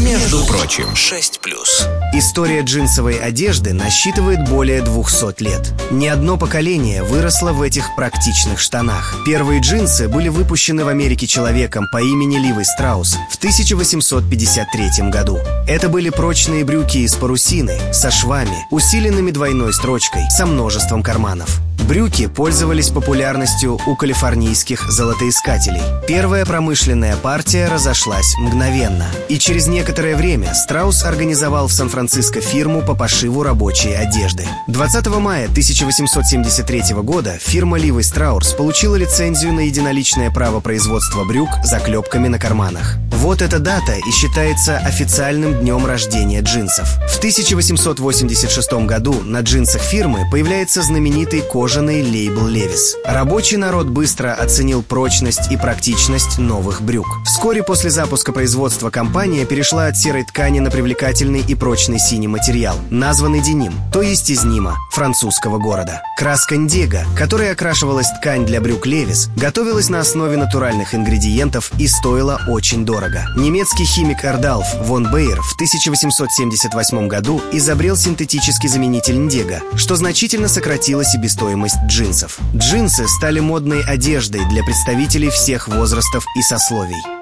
Между прочим, 6+. История джинсовой одежды насчитывает более 200 лет. Ни одно поколение выросло в этих практичных штанах. Первые джинсы были выпущены в Америке человеком по имени Ливи Страус в 1853 году. Это были прочные брюки из парусины, со швами, усиленными двойной строчкой, со множеством карманов. Брюки пользовались популярностью у калифорнийских золотоискателей. Первая промышленная партия разошлась мгновенно. И через некоторое время Страус организовал в Сан-Франциско фирму по пошиву рабочей одежды. 20 мая 1873 года фирма Ливи Страус получила лицензию на единоличное право производства брюк с заклепками на карманах. Вот эта дата и считается официальным днем рождения джинсов. В 1886 году на джинсах фирмы появляется знаменитый кожаный лейбл «Левис». Рабочий народ быстро оценил прочность и практичность новых брюк. Вскоре после запуска производства компания перешла от серой ткани на привлекательный и прочный синий материал, названный деним, то есть из Нима, французского города. Краска индиго, которой окрашивалась ткань для брюк «Левис», готовилась на основе натуральных ингредиентов и стоила очень дорого. Немецкий химик Эрдалф фон Бейер в 1878 году изобрел синтетический заменитель индиго, что значительно сократило себестоимость джинсов. Джинсы стали модной одеждой для представителей всех возрастов и сословий.